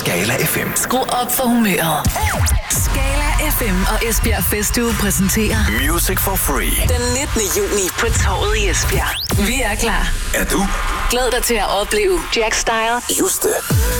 Skala FM. Skru op for humøret. Skala FM og Esbjerg Festuge præsenterer Music for Free. den 19. juni på Torvet i Esbjerg. Vi er klar. Er du? Glæd dig til at opleve Jack Style, Juste,